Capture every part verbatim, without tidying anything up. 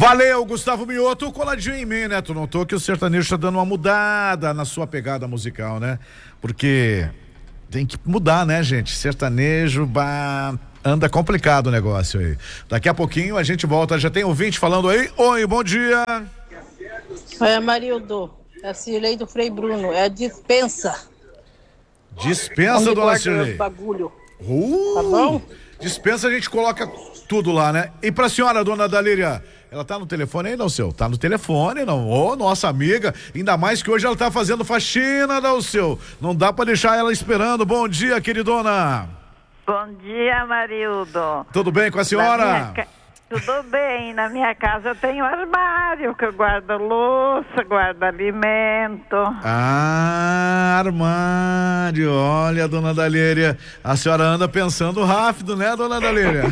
Valeu, Gustavo Mioto, coladinho em mim, né? Tu notou que o sertanejo tá dando uma mudada na sua pegada musical, né? Porque tem que mudar, né, gente? Sertanejo, bah, anda complicado o negócio aí. Daqui a pouquinho a gente volta, já tem ouvinte falando aí. Oi, bom dia. É, Marildo, é a Cirlei do Frei Bruno, é a dispensa. Dispensa, onde dona Cirlei? Bagulho. Uh, tá bom? Dispensa, a gente coloca tudo lá, né? E pra senhora, dona Dalíria, ela tá no telefone aí, não, seu? Tá no telefone, não? Ô, oh, nossa amiga, ainda mais que hoje ela tá fazendo faxina, não, seu? Não dá pra deixar ela esperando. Bom dia, queridona. Bom dia, Marildo. Tudo bem com a senhora? Ca... Tudo bem, na minha casa eu tenho armário que eu guardo louça, guardo alimento. Ah, armário, olha, dona Dalíria, a senhora anda pensando rápido, né, dona Dalíria?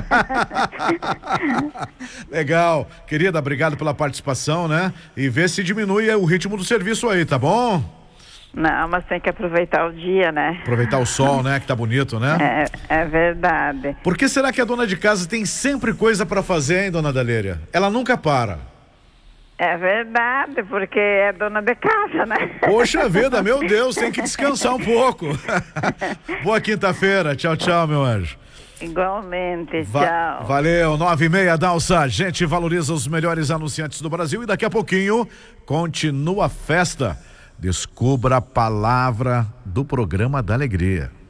Legal, querida, obrigado pela participação, né? E vê se diminui o ritmo do serviço aí, tá bom? Não, mas tem que aproveitar o dia, né? Aproveitar o sol, né? Que tá bonito, né? É, é verdade. Por que será que a dona de casa tem sempre coisa pra fazer, hein, dona Dalíria? Ela nunca para. É verdade, porque é dona de casa, né? Poxa vida, meu Deus, tem que descansar um pouco. Boa quinta-feira, tchau, tchau, meu anjo. Igualmente, Va- tchau. Valeu, nove e meia, Dalsa. A gente valoriza os melhores anunciantes do Brasil e daqui a pouquinho continua a festa. Descubra a palavra do programa da alegria.